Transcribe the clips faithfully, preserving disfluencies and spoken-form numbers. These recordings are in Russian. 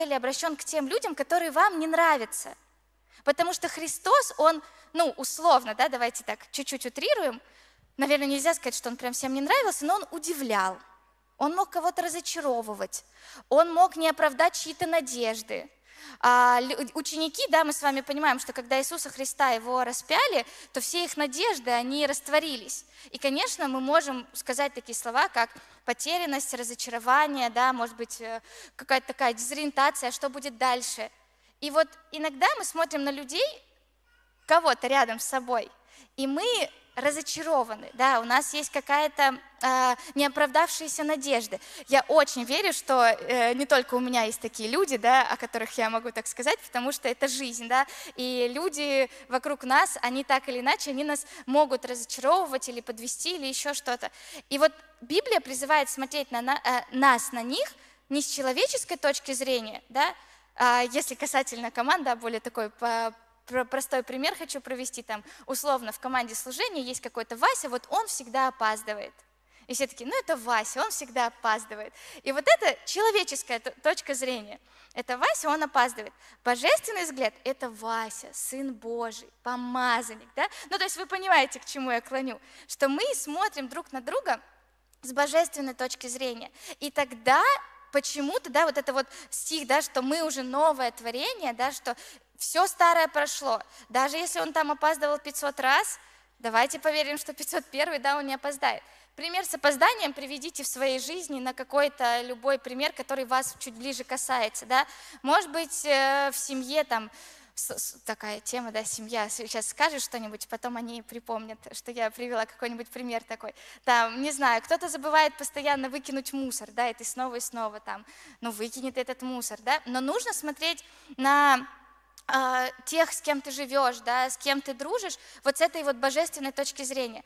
обращен к тем людям, которые вам не нравятся. Потому что Христос, Он, ну, условно, да, давайте так, чуть-чуть утрируем, наверное, нельзя сказать, что Он прям всем не нравился, но Он удивлял. Он мог кого-то разочаровывать, Он мог не оправдать чьи-то надежды. А ученики, да, мы с вами понимаем, что когда Иисуса Христа его распяли, то все их надежды, они растворились. И, конечно, мы можем сказать такие слова, как потерянность, разочарование, да, может быть, какая-то такая дезориентация, что будет дальше. И вот иногда мы смотрим на людей, кого-то рядом с собой, и мы разочарованы, да, у нас есть какая-то э, неоправдавшаяся надежда. Я очень верю, что э, не только у меня есть такие люди, да, о которых я могу так сказать, потому что это жизнь, да, и люди вокруг нас, они так или иначе, они нас могут разочаровывать или подвести, или еще что-то. И вот Библия призывает смотреть на, на э, нас, на них, не с человеческой точки зрения, да, э, если касательно команды, а более такой по простой пример хочу провести. Там, условно, в команде служения есть какой-то Вася, вот он всегда опаздывает. И все такие, ну это Вася, он всегда опаздывает. И вот это человеческая точка зрения. Это Вася, он опаздывает. Божественный взгляд – это Вася, Сын Божий, помазанник. Да? Ну то есть вы понимаете, к чему я клоню. Что мы смотрим друг на друга с божественной точки зрения. И тогда почему-то, да, вот это вот стих, да, что мы уже новое творение, да, что все старое прошло. Даже если он там опаздывал пятьсот раз, давайте поверим, что пятьсот первый, да, он не опоздает. Пример с опозданием приведите в своей жизни на какой-то любой пример, который вас чуть ближе касается, да. Может быть, в семье там такая тема, да, семья, сейчас скажешь что-нибудь, потом они припомнят, что я привела какой-нибудь пример такой. Там, не знаю, кто-то забывает постоянно выкинуть мусор, да, и ты снова и снова там, ну, выкинет этот мусор, да, но нужно смотреть на тех, с кем ты живешь, да, с кем ты дружишь, вот с этой вот божественной точки зрения.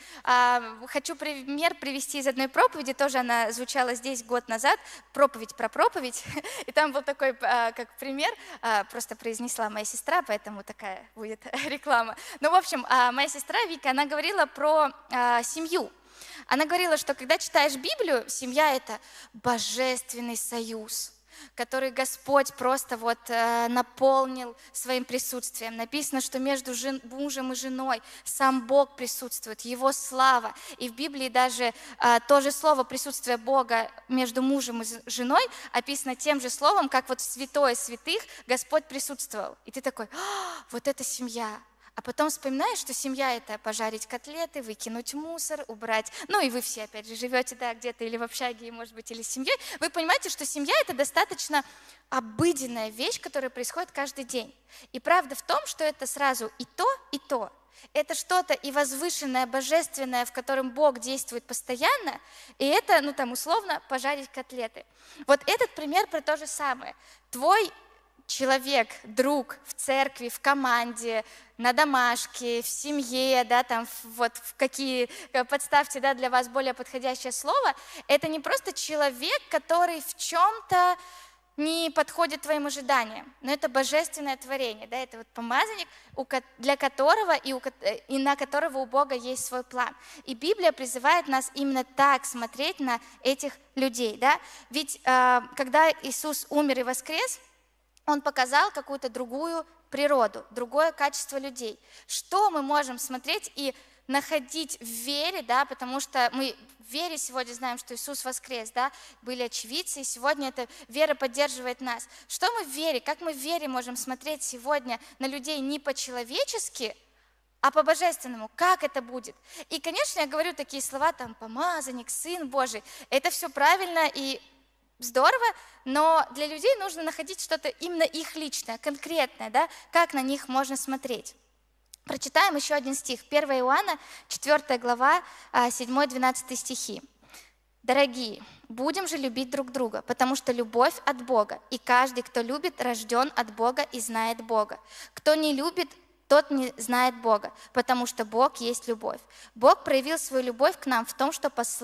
Хочу пример привести из одной проповеди, тоже она звучала здесь год назад, проповедь про проповедь, и там был такой, как пример, просто произнесла моя сестра, поэтому такая будет реклама. Ну, в общем, моя сестра Вика, она говорила про семью. Она говорила, что когда читаешь Библию, семья – это божественный союз, который Господь просто вот э, наполнил своим присутствием. Написано, что между жен, мужем и женой сам Бог присутствует, Его слава. И в Библии даже э, то же слово присутствие Бога между мужем и женой описано тем же словом, как вот в святое святых Господь присутствовал. И ты такой, вот это семья. А потом вспоминаешь, что семья – это пожарить котлеты, выкинуть мусор, убрать. Ну и вы все, опять же, живете, да, где-то или в общаге, может быть, или с семьей. Вы понимаете, что семья – это достаточно обыденная вещь, которая происходит каждый день. И правда в том, что это сразу и то, и то. Это что-то и возвышенное, божественное, в котором Бог действует постоянно, и это, ну там, условно, пожарить котлеты. Вот этот пример про то же самое. Твой человек, друг в церкви, в команде, на домашке, в семье, да, там, вот в какие, подставьте, да, для вас более подходящее слово, это не просто человек, который в чем-то не подходит твоим ожиданиям, но это божественное творение, да, это вот помазанник, для которого и, у, и на которого у Бога есть свой план. И Библия призывает нас именно так смотреть на этих людей, да, ведь э, когда Иисус умер и воскрес, Он показал какую-то другую природу, другое качество людей. Что мы можем смотреть и находить в вере, да, потому что мы в вере сегодня знаем, что Иисус воскрес, да, были очевидцы, и сегодня эта вера поддерживает нас. Что мы в вере, как мы в вере можем смотреть сегодня на людей не по-человечески, а по-божественному, как это будет? И, конечно, я говорю такие слова, там, помазанник, Сын Божий, это все правильно и здорово, но для людей нужно находить что-то именно их личное, конкретное, да, как на них можно смотреть. Прочитаем еще один стих, первое Иоанна, четвёртая глава, седьмой-двенадцатый стихи. «Дорогие, будем же любить друг друга, потому что любовь от Бога, и каждый, кто любит, рожден от Бога и знает Бога. Кто не любит, тот не знает Бога, потому что Бог есть любовь. Бог проявил свою любовь к нам в том, что послал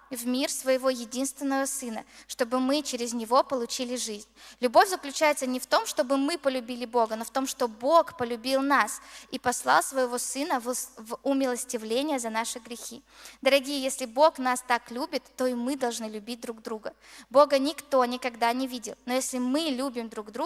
в мир своего единственного Сына, чтобы мы через Него получили жизнь. Любовь заключается не в том, чтобы мы полюбили Бога, но в том, что Бог полюбил нас и послал своего Сына в умилостивление за наши грехи. Дорогие, если Бог нас так любит, то и мы должны любить друг друга. Бога никто никогда не видел, но если мы любим друг друга,